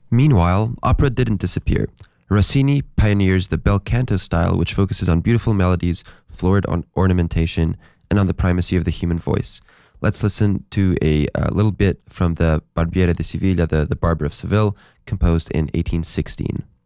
Meanwhile, opera didn't disappear. Rossini pioneers the bel canto style, which focuses on beautiful melodies, florid ornamentation, and on the primacy of the human voice. Let's listen to a little bit from the Barbiere di Siviglia, the Barber of Seville, composed in 1816.